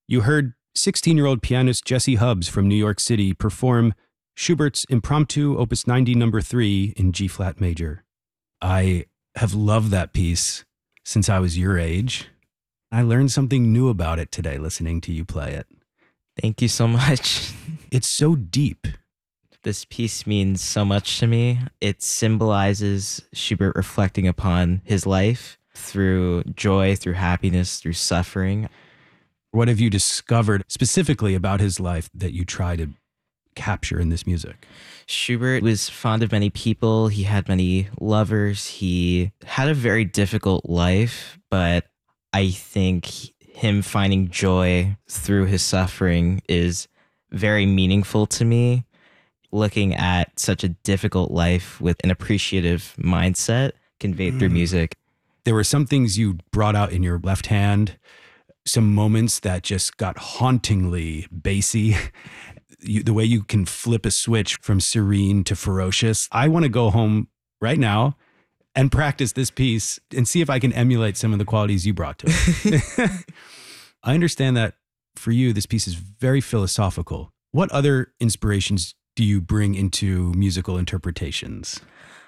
You heard 16-year-old pianist Jesse Hubbs from New York City perform Schubert's Impromptu Opus 90 No. 3 in G-flat major. I have loved that piece since I was your age. I learned something new about it today listening to you play it. Thank you so much. It's so deep. This piece means so much to me. It symbolizes Schubert reflecting upon his life through joy, through happiness, through suffering. What have you discovered specifically about his life that you try to capture in this music? Schubert was fond of many people. He had many lovers. He had a very difficult life, but I think him finding joy through his suffering is very meaningful to me. Looking at such a difficult life with an appreciative mindset conveyed through music. There were some things you brought out in your left hand, some moments that just got hauntingly bassy. The way you can flip a switch from serene to ferocious. I want to go home right now and practice this piece and see if I can emulate some of the qualities you brought to it. I understand that for you, this piece is very philosophical. What other inspirations do you bring into musical interpretations?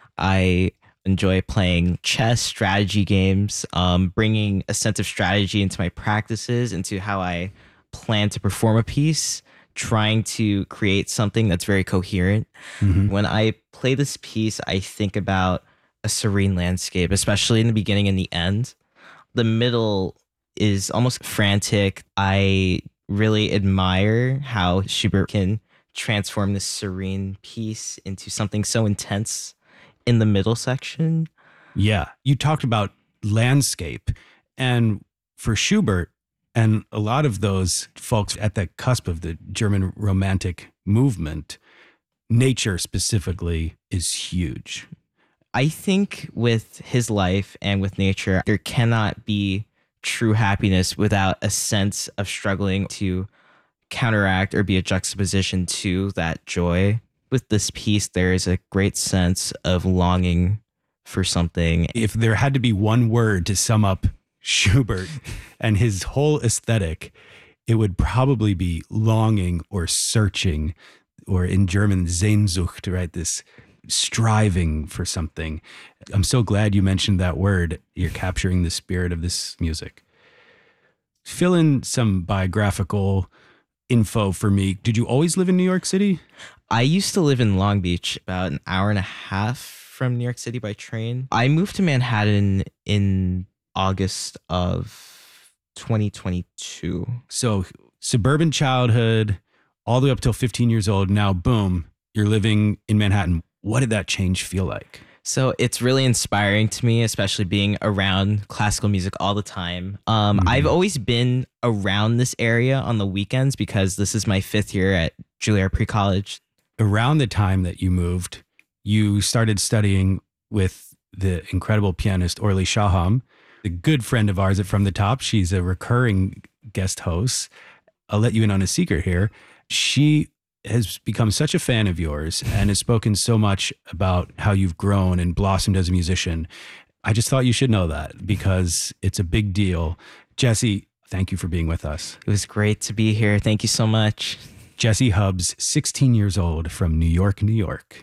I enjoy playing chess, strategy games, bringing a sense of strategy into my practices, into how I plan to perform a piece, trying to create something that's very coherent. Mm-hmm. When I play this piece, I think about a serene landscape, especially in the beginning and the end. The middle is almost frantic. I really admire how Schubert can transform this serene piece into something so intense in the middle section. Yeah, you talked about landscape, and for Schubert and a lot of those folks at the cusp of the German Romantic movement, nature specifically is huge. I think with his life and with nature, there cannot be true happiness without a sense of struggling to counteract or be a juxtaposition to that joy. With this piece, there is a great sense of longing for something. If there had to be one word to sum up Schubert and his whole aesthetic, it would probably be longing or searching, or in German, Sehnsucht, right? This striving for something. I'm so glad you mentioned that word. You're capturing the spirit of this music. Fill in some biographical info for me. Did you always live in New York City? I used to live in Long Beach, about an hour and a half from New York City by train. I moved to Manhattan in August of 2022. So suburban childhood, all the way up till 15 years old. Now, boom, you're living in Manhattan. What did that change feel like? So it's really inspiring to me, especially being around classical music all the time. I've always been around this area on the weekends because this is my 5th year at Juilliard Pre-College. Around the time that you moved, you started studying with the incredible pianist Orly Shaham, a good friend of ours at From the Top. She's a recurring guest host. I'll let you in on a secret here. She has become such a fan of yours and has spoken so much about how you've grown and blossomed as a musician. I just thought you should know that because it's a big deal. Jesse, thank you for being with us. It was great to be here. Thank you so much. Jesse Hubbs, 16 years old, from New York, New York.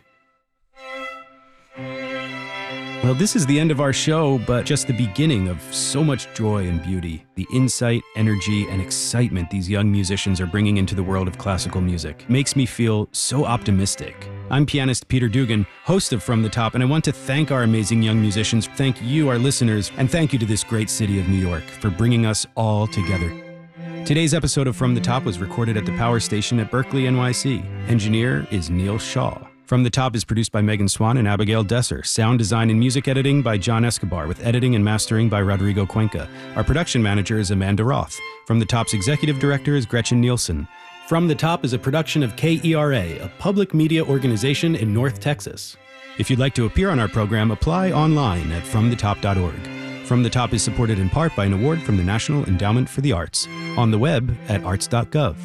Well, this is the end of our show, but just the beginning of so much joy and beauty. The insight, energy, and excitement these young musicians are bringing into the world of classical music makes me feel so optimistic. I'm pianist Peter Dugan, host of From the Top, and I want to thank our amazing young musicians, thank you, our listeners, and thank you to this great city of New York for bringing us all together. Today's episode of From the Top was recorded at the Power Station at Berkeley, NYC. Engineer is Neil Shaw. From the Top is produced by Megan Swan and Abigail Desser. Sound design and music editing by John Escobar, with editing and mastering by Rodrigo Cuenca. Our production manager is Amanda Roth. From the Top's executive director is Gretchen Nielsen. From the Top is a production of KERA, a public media organization in North Texas. If you'd like to appear on our program, apply online at fromthetop.org. From the Top is supported in part by an award from the National Endowment for the Arts. On the web at arts.gov.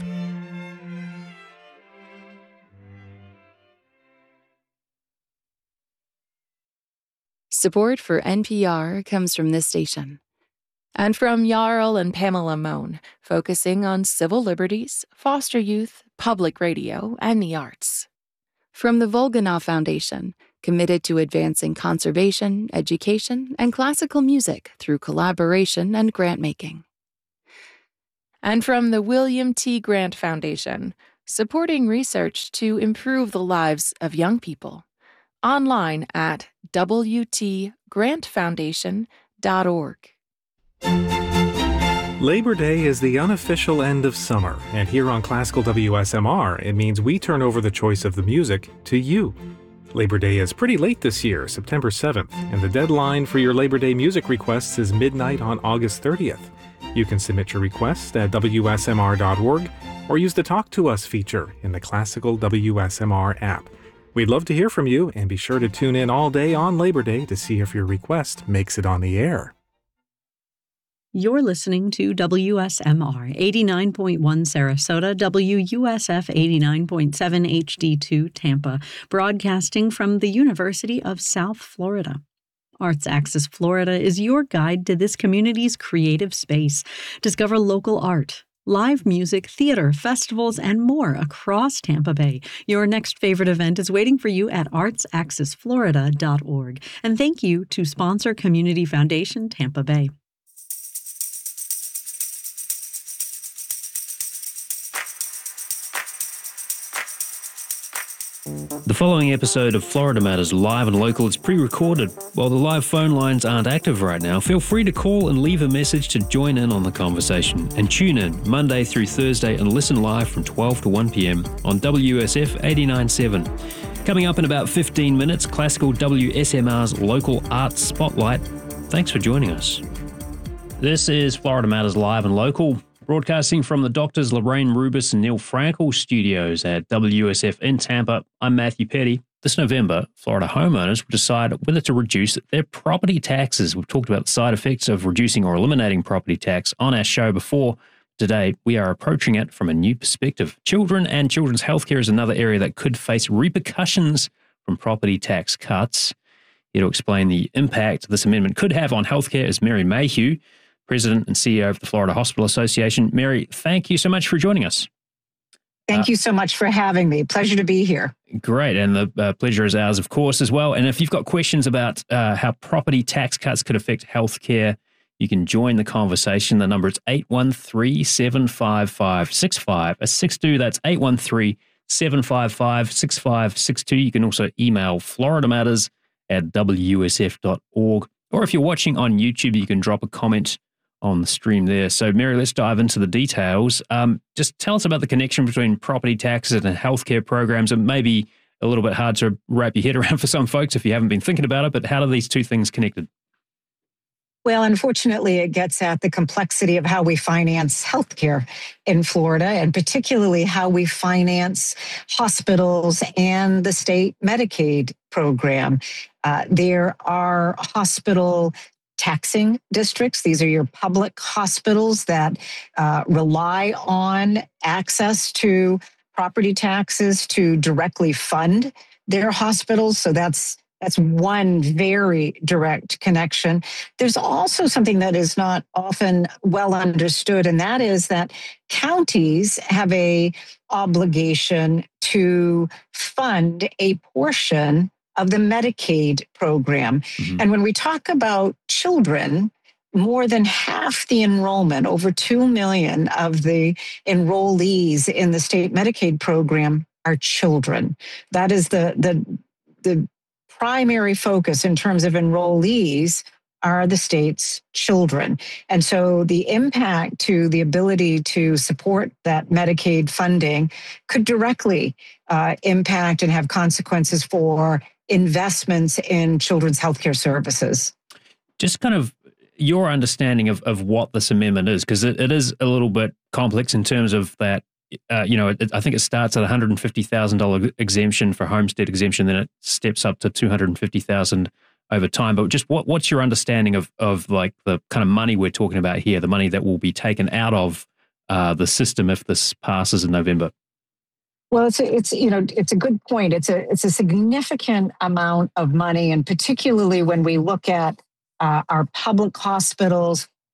Support for NPR comes from this station And from Jarl and Pamela Mohn, focusing on civil liberties, foster youth, public radio, and the arts. From the Volganov Foundation, committed to advancing conservation, education, and classical music through collaboration and grant-making. And from the William T. Grant Foundation, supporting research to improve the lives of young people. Online at wtgrantfoundation.org. Labor Day is the unofficial end of summer, and here on Classical WSMR, it means we turn over the choice of the music to you. Labor Day is pretty late this year, September 7th, and the deadline for your Labor Day music requests is midnight on August 30th. You can submit your request at WSMR.org or use the Talk to Us feature in the Classical WSMR app. We'd love to hear from you, and be sure to tune in all day on Labor Day to see if your request makes it on the air. You're listening to WSMR 89.1 Sarasota, WUSF 89.7 HD2 Tampa, broadcasting from the University of South Florida. Arts Axis Florida is your guide to this community's creative space. Discover local art, live music, theater, festivals, and more across Tampa Bay. Your next favorite event is waiting for you at artsaccessflorida.org. And thank you to sponsor Community Foundation Tampa Bay. The following episode of Florida Matters Live and Local is pre-recorded. While the live phone lines aren't active right now, feel free to call and leave a message to join in on the conversation. And tune in Monday through Thursday and listen live from 12 to 1 p.m. on WSF 89.7. Coming up in about 15 minutes, Classical WSMR's Local Arts Spotlight. Thanks for joining us. This is Florida Matters Live and Local, broadcasting from the Doctors Lorraine Rubis and Neil Frankel studios at WSF in Tampa. I'm Matthew Petty. This November, Florida homeowners will decide whether to reduce their property taxes. We've talked about the side effects of reducing or eliminating property tax on our show before. Today, we are approaching it from a new perspective. Children and children's healthcare is another area that could face repercussions from property tax cuts. Here to explain the impact this amendment could have on healthcare is Mary Mayhew, President and CEO of the Florida Hospital Association. Mary, thank you so much for joining us. Thank you so much for having me. Pleasure to be here. Great. And the pleasure is ours, of course, as well. And if you've got questions about how property tax cuts could affect healthcare, you can join the conversation. The number is 813-755-6562. That's 813-755-6562. You can also email floridamatters@wsf.org. Or if you're watching on YouTube, you can drop a comment on the stream there. So, Mary, let's dive into the details. Just tell us about the connection between property taxes and healthcare programs. It may be a little bit hard to wrap your head around for some folks if you haven't been thinking about it, but how are these two things connected? Well, unfortunately, it gets at the complexity of how we finance healthcare in Florida, and particularly how we finance hospitals and the state Medicaid program. There are hospital taxing districts. These are your public hospitals that rely on access to property taxes to directly fund their hospitals. So that's one very direct connection. There's also something that is not often well understood, and that is that counties have a obligation to fund a portion of the Medicaid program. Mm-hmm. And when we talk about children, more than half the enrollment, over 2 million of the enrollees in the state Medicaid program are children. That is the primary focus in terms of enrollees are the state's children. And so the impact to the ability to support that Medicaid funding could directly impact and have consequences for investments in children's healthcare services. Just kind of your understanding of what this amendment is, because it is a little bit complex in terms of that. I think it starts at $150,000 exemption for homestead exemption, then it steps up to $250,000 over time. But just what's your understanding of like the kind of money we're talking about here, the money that will be taken out of the system if this passes in November? Well, it's a good point. It's a significant amount of money, and particularly when we look at our public hospitals,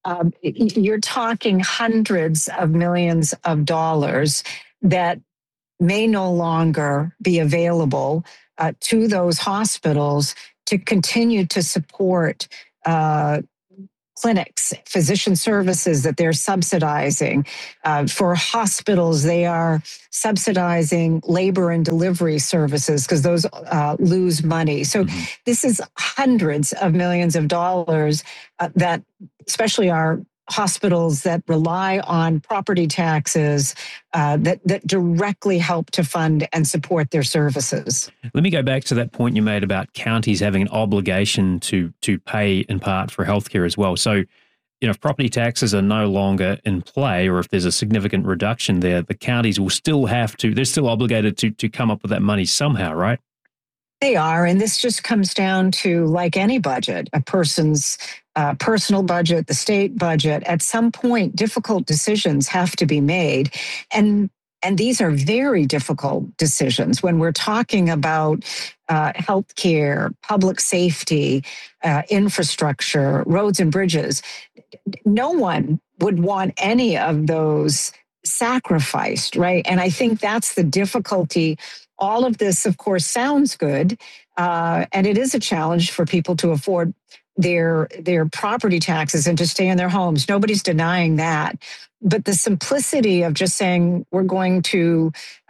you're talking hundreds of millions of dollars that may no longer be available to those hospitals to continue to support clinics, physician services that they're subsidizing. For hospitals, they are subsidizing labor and delivery services because those lose money. So this is hundreds of millions of dollars that especially our hospitals that rely on property taxes that directly help to fund and support their services. Let me go back to that point you made about counties having an obligation to pay in part for healthcare as well. So, if property taxes are no longer in play, or if there's a significant reduction there, the counties will still have to, they're still obligated to come up with that money somehow, right? They are, and this just comes down to, like any budget, a person's personal budget, the state budget. At some point, difficult decisions have to be made, and these are very difficult decisions when we're talking about healthcare, public safety, infrastructure, roads and bridges. No one would want any of those sacrificed, right? And I think that's the difficulty. All of this, of course, sounds good, and it is a challenge for people to afford their property taxes and to stay in their homes. Nobody's denying that. But the simplicity of just saying we're going to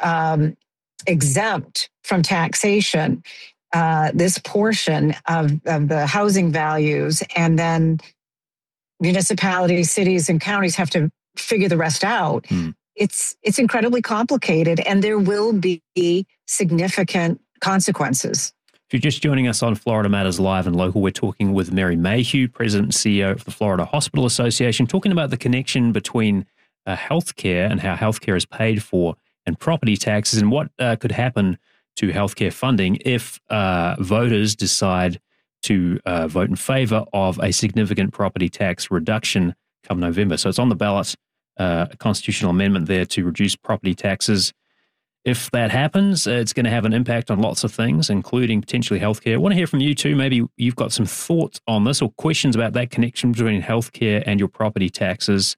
exempt from taxation this portion of the housing values, and then municipalities, cities, and counties have to figure the rest out. It's incredibly complicated, and there will be significant consequences. If you're just joining us on Florida Matters Live and Local, we're talking with Mary Mayhew, President and CEO of the Florida Hospital Association, talking about the connection between healthcare and how healthcare is paid for and property taxes, and what could happen to healthcare funding if voters decide to vote in favor of a significant property tax reduction come November. So it's on the ballot, a constitutional amendment there to reduce property taxes. If that happens, it's going to have an impact on lots of things, including potentially healthcare. I want to hear from you too. Maybe you've got some thoughts on this or questions about that connection between healthcare and your property taxes.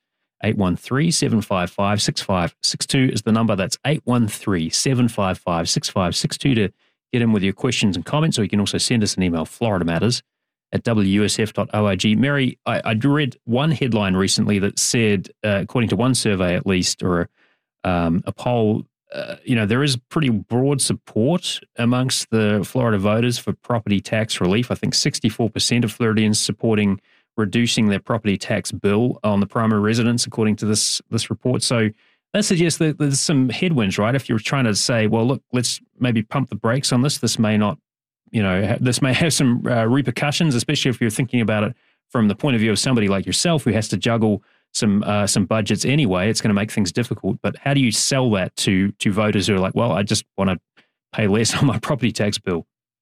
813-755-6562 is the number. That's 813-755-6562 to get in with your questions and comments, or you can also send us an email, floridamatters@wsf.org. Mary, I read one headline recently that said, according to one survey at least, or a poll, there is pretty broad support amongst the Florida voters for property tax relief. I think 64% of Floridians supporting reducing their property tax bill on the primary residence, according to this report. So that suggests that there's some headwinds, right? If you're trying to say, well, look, let's maybe pump the brakes on this. This may not, this may have some repercussions, especially if you're thinking about it from the point of view of somebody like yourself who has to juggle some budgets anyway. It's going to make things difficult. But how do you sell that to voters who are like, well, I just want to pay less on my property tax bill?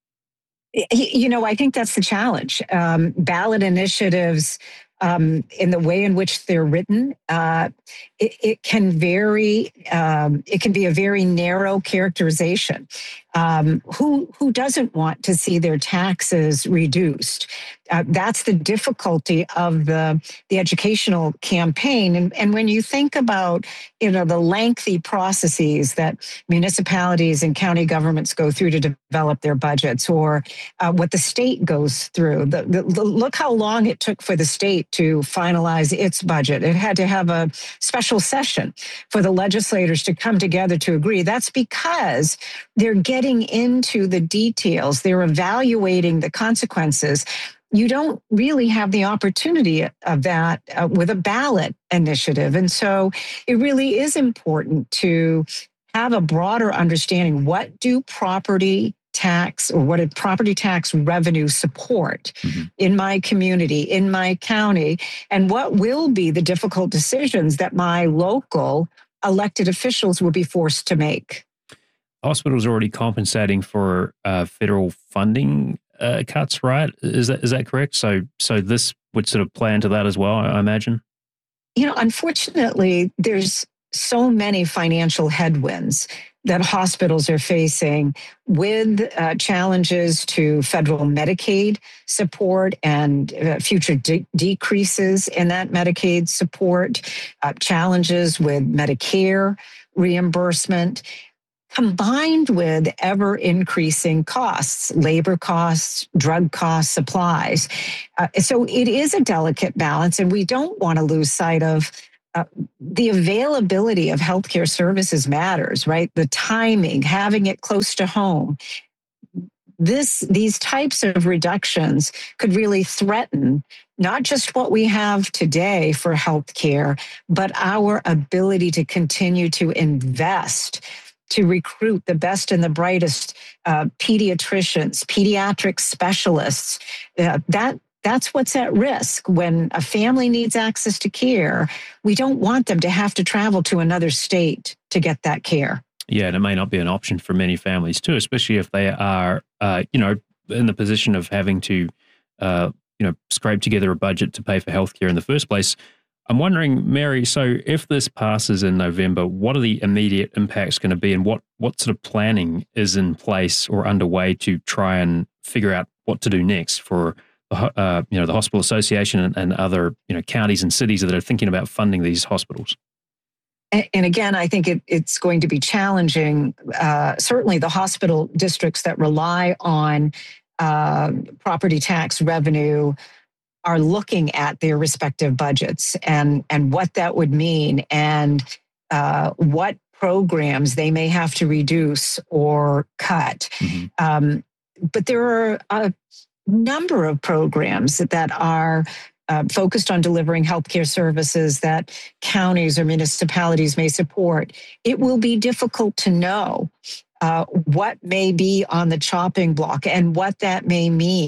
I think that's the challenge. Ballot initiatives, in the way in which they're written, it can vary. It can be a very narrow characterization. Who doesn't want to see their taxes reduced? That's the difficulty of the educational campaign. And when you think about, the lengthy processes that municipalities and county governments go through to develop their budgets, or what the state goes through, look how long it took for the state to finalize its budget. It had to have a special session for the legislators to come together to agree. That's because they're getting into the details. They're evaluating the consequences. You don't really have the opportunity of that with a ballot initiative. And so it really is important to have a broader understanding. What do property tax revenue support in my community, in my county, and what will be the difficult decisions that my local elected officials will be forced to make? Hospitals are already compensating for federal funding cuts, right? Is that correct? So this would sort of play into that as well, I imagine. Unfortunately, there's so many financial headwinds that hospitals are facing with challenges to federal Medicaid support and future decreases in that Medicaid support, challenges with Medicare reimbursement, combined with ever increasing costs, labor costs, drug costs, supplies. So it is a delicate balance, and we don't want to lose sight of the availability of healthcare services matters, right? The timing, having it close to home. These types of reductions could really threaten not just what we have today for healthcare, but our ability to continue to invest, to recruit the best and the brightest pediatricians, pediatric specialists. That's what's at risk. When a family needs access to care, we don't want them to have to travel to another state to get that care. Yeah, and it may not be an option for many families too, especially if they are, in the position of having to, scrape together a budget to pay for healthcare in the first place. I'm wondering, Mary, so if this passes in November, what are the immediate impacts going to be, and what sort of planning is in place or underway to try and figure out what to do next for the Hospital Association and other counties and cities that are thinking about funding these hospitals? And again, I think it's going to be challenging. Certainly, the hospital districts that rely on property tax revenue are looking at their respective budgets and what that would mean, and what programs they may have to reduce or cut. Mm-hmm. But there are a number of programs that are focused on delivering healthcare services that counties or municipalities may support. It will be difficult to know what may be on the chopping block and what that may mean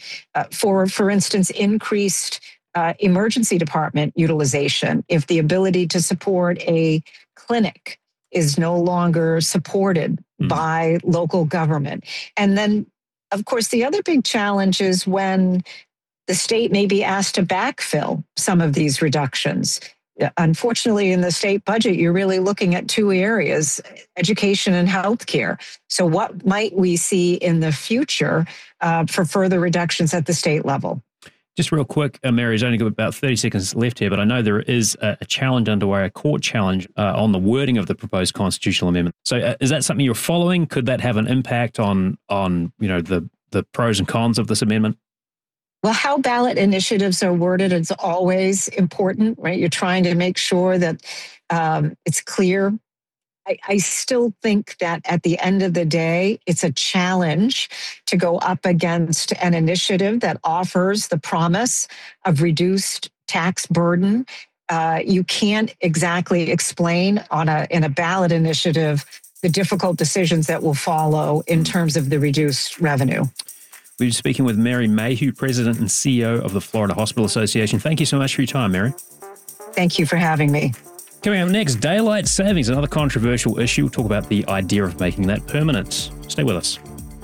for instance, increased emergency department utilization. If the ability to support a clinic is no longer supported by local government. And then, of course, the other big challenge is when the state may be asked to backfill some of these reductions. Unfortunately, in the state budget, you're really looking at two areas, education and healthcare. So what might we see in the future for further reductions at the state level? Just real quick, Mary, there's only got about 30 seconds left here, but I know there is a challenge underway, a court challenge on the wording of the proposed constitutional amendment. So is that something you're following? Could that have an impact on the pros and cons of this amendment? Well, how ballot initiatives are worded is always important, right? You're trying to make sure that it's clear. I still think that at the end of the day, it's a challenge to go up against an initiative that offers the promise of reduced tax burden. You can't exactly explain in a ballot initiative the difficult decisions that will follow in terms of the reduced revenue. We're speaking with Mary Mayhew, President and CEO of the Florida Hospital Association. Thank you so much for your time, Mary. Thank you for having me. Coming up next, daylight savings, another controversial issue. We'll talk about the idea of making that permanent. Stay with us.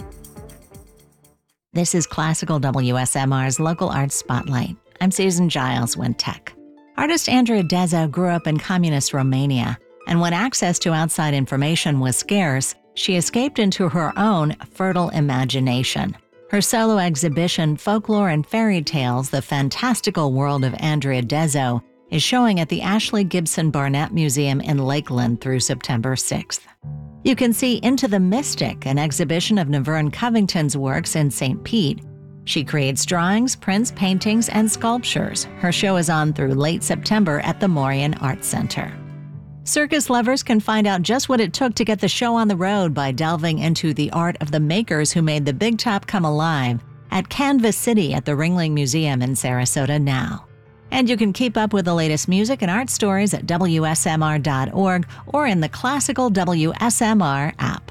This is Classical WSMR's Local Arts Spotlight. I'm Susan Giles, Wintec. Artist Andrea Dezzo grew up in communist Romania, and when access to outside information was scarce, she escaped into her own fertile imagination. Her solo exhibition, Folklore and Fairy Tales, The Fantastical World of Andrea Dezzo, is showing at the Ashley Gibson Barnett Museum in Lakeland through September 6th. You can see Into the Mystic, an exhibition of Naverne Covington's works in St. Pete. She creates drawings, prints, paintings, and sculptures. Her show is on through late September at the Morian Arts Center. Circus lovers can find out just what it took to get the show on the road by delving into the art of the makers who made the Big Top come alive at Canvas City at the Ringling Museum in Sarasota now. And you can keep up with the latest music and art stories at WSMR.org or in the Classical WSMR app.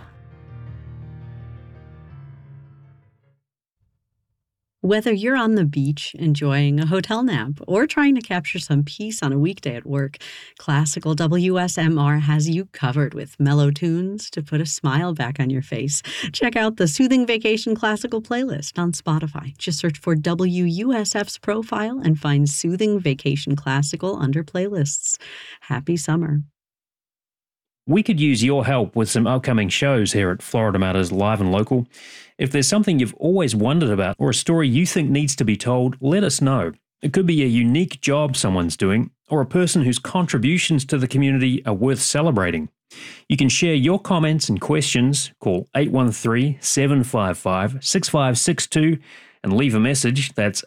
Whether you're on the beach enjoying a hotel nap or trying to capture some peace on a weekday at work, Classical WSMR has you covered with mellow tunes to put a smile back on your face. Check out the Soothing Vacation Classical playlist on Spotify. Just search for WUSF's profile and find Soothing Vacation Classical under playlists. Happy summer. We could use your help with some upcoming shows here at Florida Matters Live and Local. If there's something you've always wondered about or a story you think needs to be told, let us know. It could be a unique job someone's doing or a person whose contributions to the community are worth celebrating. You can share your comments and questions. Call 813-755-6562 and leave a message. That's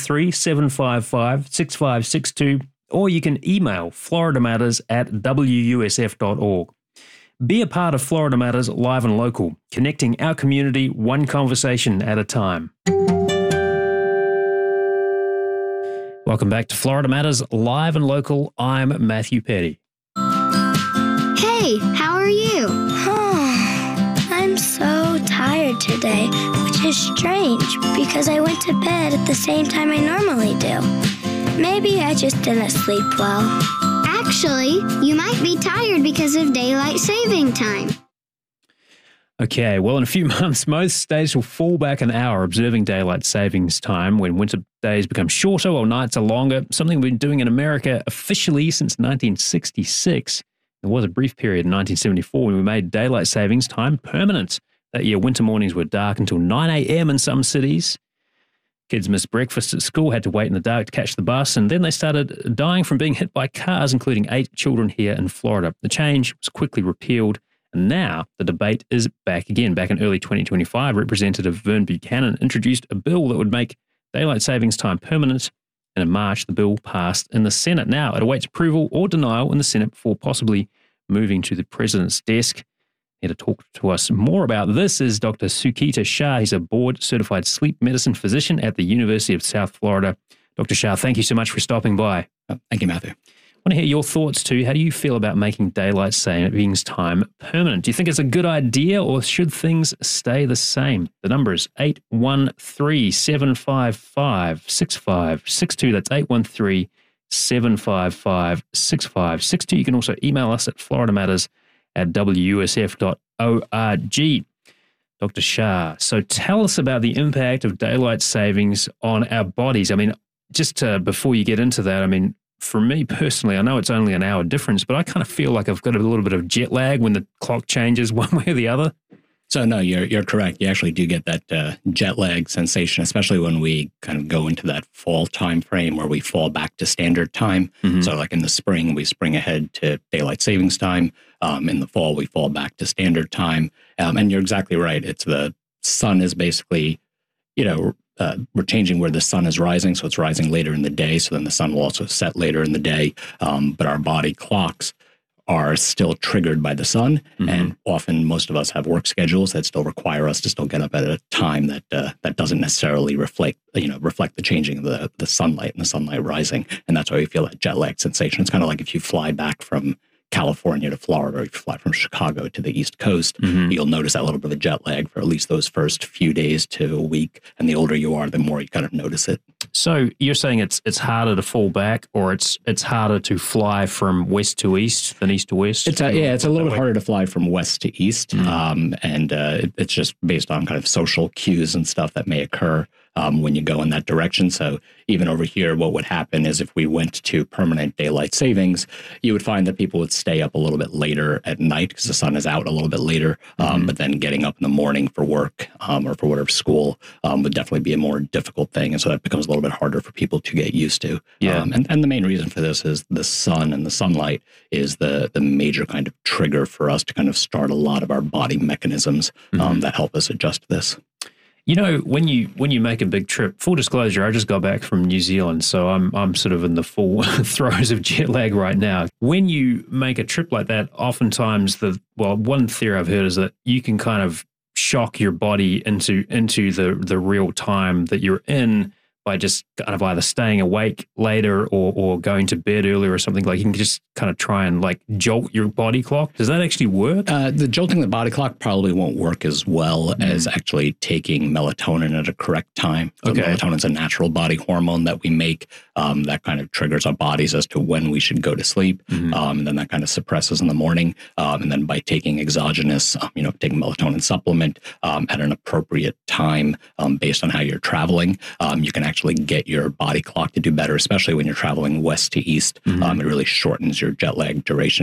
813-755-6562. Or you can email floridamatters@wusf.org. Be a part of Florida Matters Live and Local, connecting our community one conversation at a time. Welcome back to Florida Matters Live and Local. I'm Matthew Petty. Hey, how are you? I'm so tired today, which is strange because I went to bed at the same time I normally do. Maybe I just didn't sleep well. Actually, you might be tired because of daylight saving time. Okay, well, in a few months, most states will fall back an hour observing daylight savings time when winter days become shorter or nights are longer, something we've been doing in America officially since 1966. There was a brief period in 1974 when we made daylight savings time permanent. That year, winter mornings were dark until 9 a.m. in some cities. Kids missed breakfast at school, had to wait in the dark to catch the bus, and then they started dying from being hit by cars, including 8 children here in Florida. The change was quickly repealed, and now the debate is back again. Back in early 2025, Representative Vern Buchanan introduced a bill that would make daylight savings time permanent, and in March, the bill passed in the Senate. Now it awaits approval or denial in the Senate before possibly moving to the president's desk. Here to talk to us more about this is Dr. Sukita Shah. He's a board-certified sleep medicine physician at the University of South Florida. Dr. Shah, thank you so much for stopping by. Thank you, Matthew. I want to hear your thoughts too. How do you feel about making daylight savings time permanent? Do you think it's a good idea or should things stay the same? The number is 813-755-6562. That's 813-755-6562. You can also email us at floridamatters@wusf.org. Dr. Shah, so tell us about the impact of daylight savings on our bodies. I mean, just before you get into that, I mean, for me personally, I know it's only an hour difference, but I kind of feel like I've got a little bit of jet lag when the clock changes one way or the other. So no, you're correct. You actually do get that jet lag sensation, especially when we kind of go into that fall time frame where we fall back to standard time. Mm-hmm. So like in the spring, we spring ahead to daylight savings time. In the fall, we fall back to standard time. And you're exactly right. It's the sun is basically, we're changing where the sun is rising. So it's rising later in the day. So then the sun will also set later in the day. But our body clocks are still triggered by the sun. Mm-hmm. And often most of us have work schedules that still require us to still get up at a time that doesn't necessarily reflect the changing of the sunlight and the sunlight rising. And that's why we feel that jet lag sensation. It's kind of like if you fly back from California to Florida, or if you fly from Chicago to the East Coast, mm-hmm. you'll notice that little bit of a jet lag for at least those first few days to a week. And the older you are, the more you kind of notice it. So you're saying it's harder to fall back, or it's harder to fly from west to east than east to west? It's a little bit harder to fly from west to east. Mm-hmm. It's just based on kind of social cues and stuff that may occur when you go in that direction. So even over here, what would happen is if we went to permanent daylight savings, you would find that people would stay up a little bit later at night because the sun is out a little bit later. Mm-hmm. But then getting up in the morning for work or for whatever school would definitely be a more difficult thing. And so that becomes a little bit harder for people to get used to. Yeah. And the main reason for this is the sun and the sunlight is the major kind of trigger for us to kind of start a lot of our body mechanisms mm-hmm. That help us adjust to this. You know, when you make a big trip, full disclosure, I just got back from New Zealand, so I'm sort of in the full throes of jet lag right now. When you make a trip like that, oftentimes one theory I've heard is that you can kind of shock your body into the real time that you're in by just kind of either staying awake later or going to bed earlier or something. Like you can just kind of try and like jolt your body clock. Does that actually work? The jolting the body clock probably won't work as well as actually taking melatonin at a correct time. So melatonin is a natural body hormone that we make that kind of triggers our bodies as to when we should go to sleep. Mm-hmm. And then that kind of suppresses in the morning. And then by taking exogenous, taking melatonin supplement at an appropriate time based on how you're traveling, you can actually get your body clock to do better, especially when you're traveling west to east. Mm-hmm. It really shortens your jet lag duration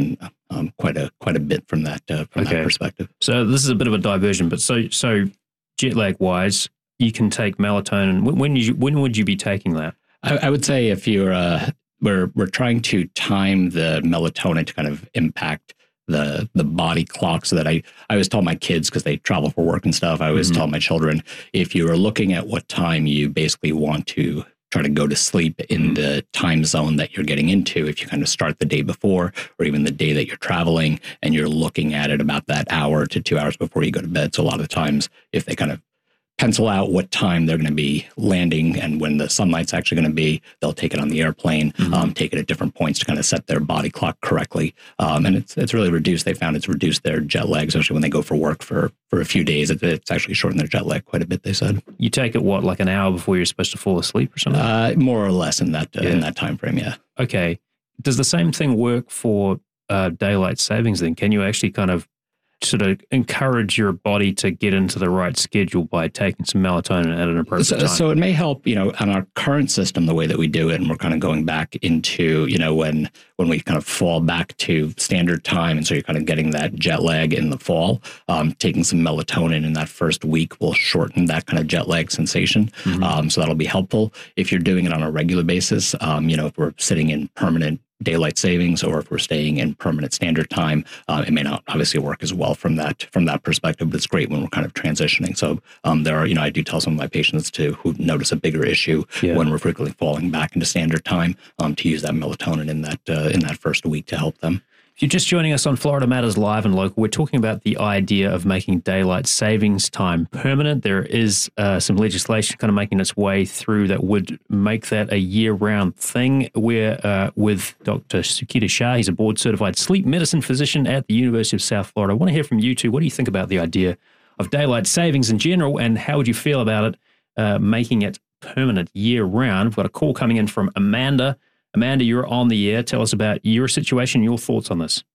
quite a bit from that that perspective. So this is a bit of a diversion, but so jet lag wise, you can take melatonin. When would you be taking that? I would say if you're we're trying to time the melatonin to kind of impact the body clock, so that I always tell my kids, because they travel for work and stuff, I always tell my children, if you are looking at what time you basically want to try to go to sleep in the time zone that you're getting into, if you kind of start the day before or even the day that you're traveling, and you're looking at it about that hour to 2 hours before you go to bed. So a lot of times, if they kind of pencil out what time they're going to be landing and when the sunlight's actually going to be, they'll take it on the airplane, take it at different points to kind of set their body clock correctly. And it's really reduced. They found it's reduced their jet lag, especially when they go for work for a few days. It's actually shortened their jet lag quite a bit, they said. You take it, what, like an hour before you're supposed to fall asleep or something? More or less in that time frame, yeah. Okay. Does the same thing work for daylight savings then? Can you actually kind of sort of encourage your body to get into the right schedule by taking some melatonin at an appropriate time? So it may help, on our current system, the way that we do it, and we're kind of going back into, when we kind of fall back to standard time, and so you're kind of getting that jet lag in the fall, taking some melatonin in that first week will shorten that kind of jet lag sensation. So that'll be helpful. If you're doing it on a regular basis, if we're sitting in permanent daylight savings, or if we're staying in permanent standard time, it may not obviously work as well from that perspective, but it's great when we're kind of transitioning. So there are, I do tell some of my patients who notice a bigger issue when we're frequently falling back into standard time, to use that melatonin in that first week to help them. If you're just joining us on Florida Matters Live and Local, we're talking about the idea of making daylight savings time permanent. There is some legislation kind of making its way through that would make that a year-round thing. We're with Dr. Sukita Shah. He's a board-certified sleep medicine physician at the University of South Florida. I want to hear from you two. What do you think about the idea of daylight savings in general, and how would you feel about it making it permanent year-round? We've got a call coming in from Amanda. Amanda, you're on the air. Tell us about your situation, your thoughts on this.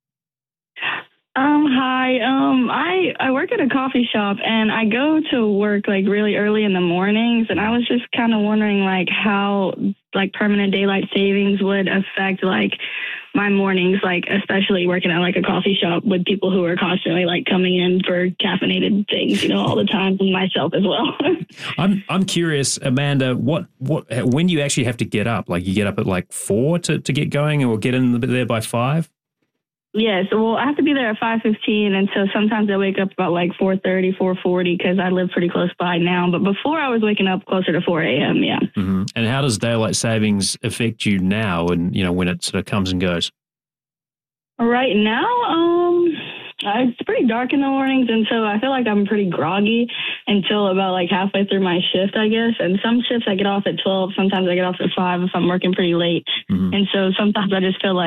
Hi. I work at a coffee shop, and I go to work really early in the mornings, and I was just kind of wondering how permanent daylight savings would affect my mornings, especially working at a coffee shop with people who are constantly coming in for caffeinated things, all the time, and myself as well. I'm curious, Amanda, what when do you actually have to get up? You get up at 4 to get going, or get in there by 5? Yes, well, I have to be there at 5:15, and so sometimes I wake up about 4:30, 4:40, because I live pretty close by now. But before, I was waking up closer to 4 a.m., yeah. Mm-hmm. And how does daylight savings affect you now, and when it sort of comes and goes? Right now, it's pretty dark in the mornings, and so I feel like I'm pretty groggy until about halfway through my shift, I guess. And some shifts I get off at 12, sometimes I get off at 5 if I'm working pretty late. Mm-hmm. And so sometimes I just feel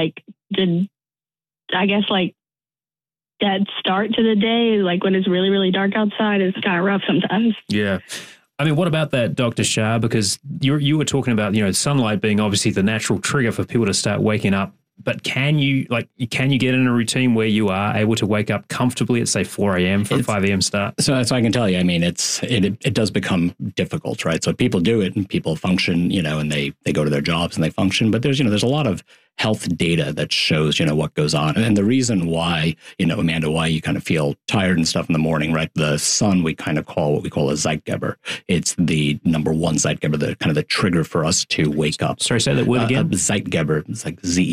that start to the day, when it's really, really dark outside, is kind of rough sometimes. Yeah. I mean, what about that, Dr. Shah? Because you were talking about, sunlight being obviously the natural trigger for people to start waking up. But can you get in a routine where you are able to wake up comfortably at, say, 4 a.m. for a 5 a.m. start? So I can tell you, it does become difficult, right? So people do it and people function, and they go to their jobs and they function. But there's a lot of health data that shows, what goes on. And the reason why, Amanda, why you kind of feel tired and stuff in the morning, right? The sun, we kind of call what we call a Zeitgeber. It's the number one Zeitgeber, the kind of the trigger for us to wake up. Sorry, say that word again. Zeitgeber. It's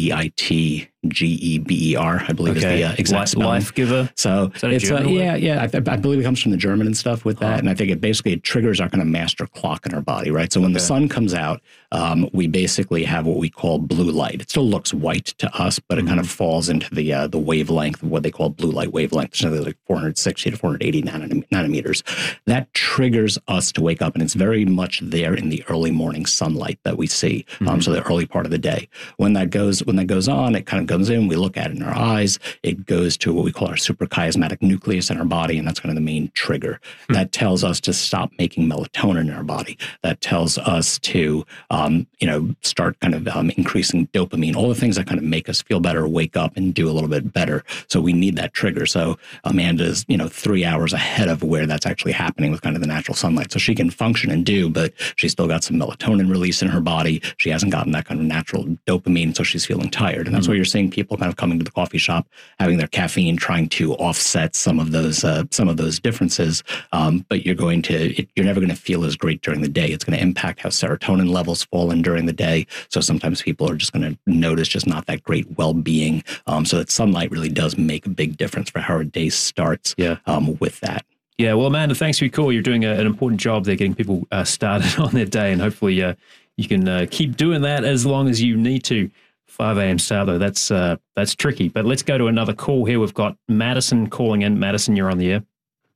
Zeitgeber, I believe is the exact spelling. Life giver. So it's I believe it comes from the German and stuff with that. And I think it triggers our kind of master clock in our body, right? So when the sun comes out, we basically have what we call blue light. It still looks white to us, but it kind of falls into the wavelength of what they call blue light wavelength, so like 460 to 480 nanometers. That triggers us to wake up, and it's very much there in the early morning sunlight that we see. So the early part of the day. When that goes on, it kind of goes in. We look at it in our eyes. It goes to what we call our suprachiasmatic nucleus in our body, and that's kind of the main trigger. That tells us to stop making melatonin in our body. That tells us to start kind of increasing dopamine, all the things that kind of make us feel better, wake up and do a little bit better. So we need that trigger. So Amanda's, 3 hours ahead of where that's actually happening with kind of the natural sunlight. So she can function and do, but she's still got some melatonin release in her body. She hasn't gotten that kind of natural dopamine, so she's feeling tired. And that's what you're seeing seeing people kind of coming to the coffee shop, having their caffeine, trying to offset some of those differences. But you're never going to feel as great during the day. It's going to impact how serotonin levels fall in during the day. So sometimes people are just going to notice just not that great well-being. So that sunlight really does make a big difference for how our day starts. With that. Yeah, well, Amanda, thanks for your call. You're doing an important job there, getting people started on their day, and hopefully you can keep doing that as long as you need to. 5 a.m. start, though, that's tricky. But let's go to another call here. We've got Madison calling in. Madison, you're on the air.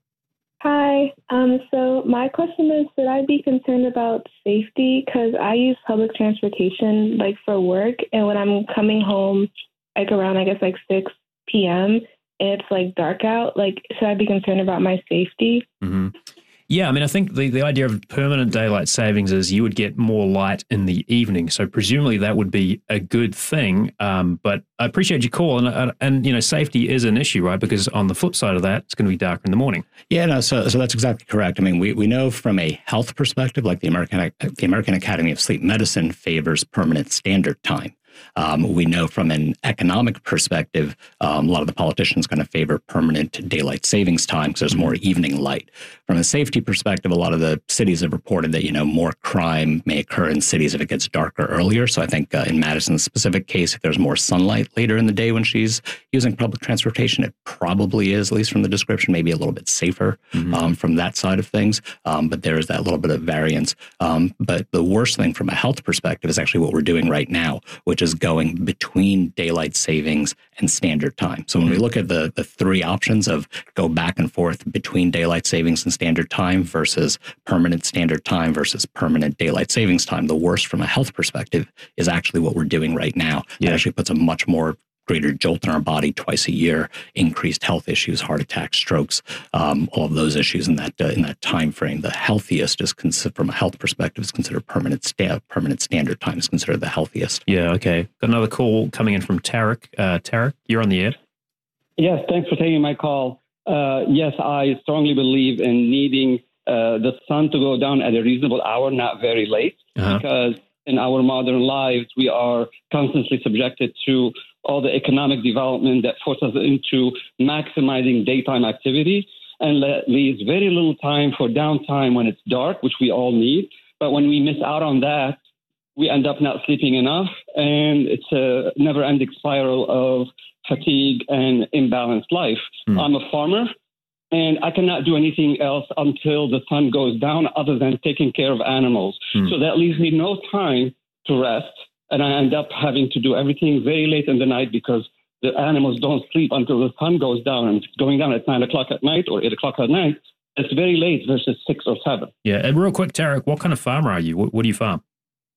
Hi. So my question is, should I be concerned about safety? Because I use public transportation, like, for work, and when I'm coming home, like, around, I guess, like, 6 p.m., it's like dark out, like, should I be concerned about my safety? Mm-hmm. Yeah, I mean, I think the idea of permanent daylight savings is you would get more light in the evening. So presumably that would be a good thing. But I appreciate your call. And safety is an issue, right? Because on the flip side of that, it's going to be darker in the morning. Yeah, no, so that's exactly correct. I mean, we know from a health perspective, like the American Academy of Sleep Medicine favors permanent standard time. We know from an economic perspective, a lot of the politicians kind of favor permanent daylight savings time because there's more evening light. From a safety perspective, a lot of the cities have reported that, more crime may occur in cities if it gets darker earlier. So I think in Madison's specific case, if there's more sunlight later in the day when she's using public transportation, it probably is, at least from the description, maybe a little bit safer from that side of things. But there is that little bit of variance. But the worst thing from a health perspective is actually what we're doing right now, which is going between daylight savings and standard time. So when we look at the three options of go back and forth between daylight savings and standard time versus permanent standard time versus permanent daylight savings time, the worst from a health perspective is actually what we're doing right now. It actually puts a much more greater jolt in our body twice a year, increased health issues, heart attacks, strokes, all of those issues in that time frame. The healthiest is from a health perspective is considered permanent standard time is considered the healthiest. Yeah, okay. Got another call coming in from Tarek. Tarek, you're on the air. Yes, thanks for taking my call. Yes, I strongly believe in needing the sun to go down at a reasonable hour, not very late, because in our modern lives, we are constantly subjected to all the economic development that forces us into maximizing daytime activity and leaves very little time for downtime when it's dark, which we all need. But when we miss out on that, we end up not sleeping enough, and it's a never-ending spiral of fatigue and imbalanced life. I'm a farmer, and I cannot do anything else until the sun goes down other than taking care of animals. So that leaves me no time to rest. And I end up having to do everything very late in the night because the animals don't sleep until the sun goes down. And going down at 9 o'clock at night or 8 o'clock at night, it's very late versus 6 or 7. Yeah. And real quick, Tarek, what kind of farmer are you? What do you farm?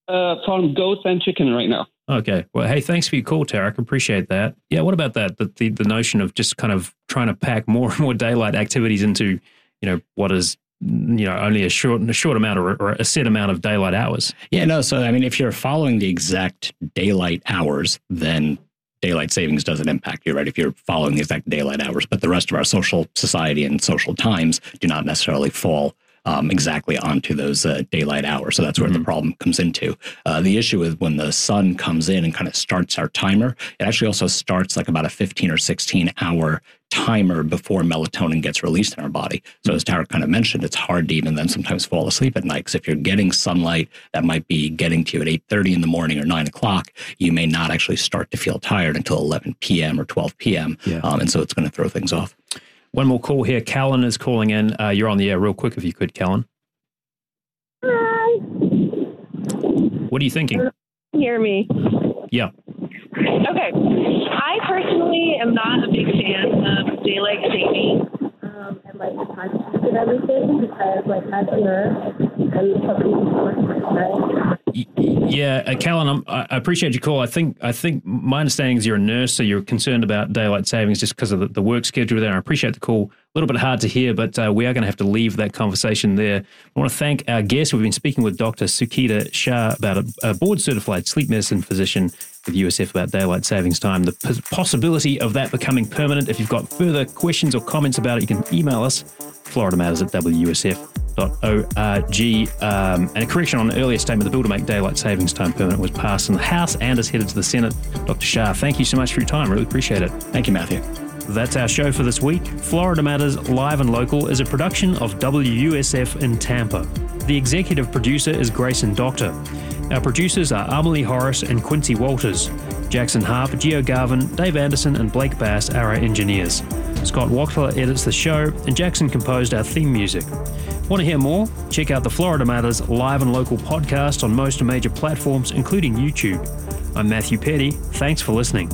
Farm goats and chicken right now. Okay. Well, hey, thanks for your call, Tarek. Appreciate that. Yeah. What about that? The notion of just kind of trying to pack more and more daylight activities into, what is only a short amount or a set amount of daylight hours. Yeah, no. So, I mean, if you're following the exact daylight hours, then daylight savings doesn't impact you, right? If you're following the exact daylight hours, but the rest of our social society and social times do not necessarily fall exactly onto those daylight hours. So that's where the problem comes into. The issue is when the sun comes in and kind of starts our timer, it actually also starts like about a 15 or 16 hour timer before melatonin gets released in our body. So as Tarek kind of mentioned, it's hard to even then sometimes fall asleep at night because if you're getting sunlight that might be getting to you at 8:30 in the morning or 9 o'clock, you may not actually start to feel tired until 11 p.m. or 12 p.m. And so it's going to throw things off. One more call here. Callan is calling in. You're on the air real quick if you could, Callan. Hi. What are you thinking? Hear me? Yeah. Okay. I personally am not a big fan of daylight saving and like the time shift and everything because like as a nurse and something. Yeah, Callan, I appreciate your call. I think my understanding is you're a nurse, so you're concerned about daylight savings just because of the work schedule there. I appreciate the call. A little bit hard to hear, but we are going to have to leave that conversation there. I want to thank our guest. We've been speaking with Dr. Sukita Shah, about a board-certified sleep medicine physician with USF about daylight savings time, the possibility of that becoming permanent. If you've got further questions or comments about it, you can email us, floridamatters@wsf.edu. And a correction on an earlier statement, the bill to make daylight savings time permanent was passed in the House and is headed to the Senate. Dr. Shah, thank you so much for your time. Really appreciate it. Thank you, Matthew. That's our show for this week. Florida Matters Live and Local is a production of WUSF in Tampa. The executive producer is Grayson Doctor. Our producers are Amelie Horace and Quincy Walters. Jackson Harp, Gio Garvin, Dave Anderson and Blake Bass are our engineers. Scott Wachtler edits the show, and Jackson composed our theme music. Want to hear more? Check out the Florida Matters Live and Local podcast on most major platforms, including YouTube. I'm Matthew Petty. Thanks for listening.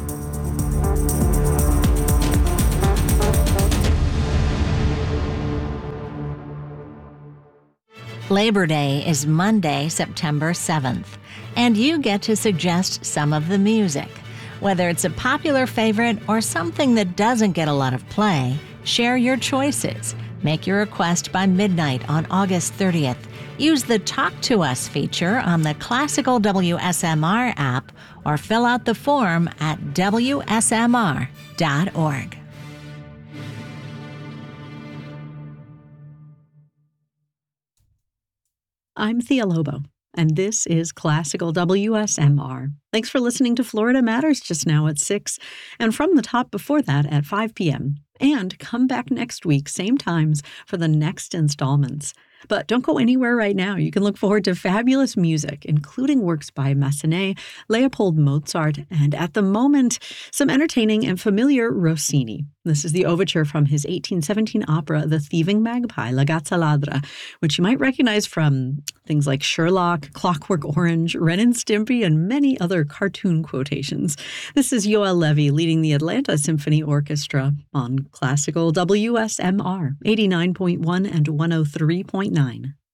Labor Day is Monday, September 7th, and you get to suggest some of the music. Whether it's a popular favorite or something that doesn't get a lot of play, share your choices. Make your request by midnight on August 30th. Use the Talk to Us feature on the Classical WSMR app or fill out the form at WSMR.org. I'm Thea Lobo, and this is Classical WSMR. Thanks for listening to Florida Matters just now at 6, and From the Top before that at 5 p.m. And come back next week, same times, for the next installments. But don't go anywhere right now. You can look forward to fabulous music, including works by Massenet, Leopold Mozart, and at the moment, some entertaining and familiar Rossini. This is the overture from his 1817 opera, The Thieving Magpie, La Gazza Ladra, which you might recognize from things like Sherlock, Clockwork Orange, Ren and Stimpy, and many other cartoon quotations. This is Yoel Levy leading the Atlanta Symphony Orchestra on Classical WSMR 89.1 and 103.9.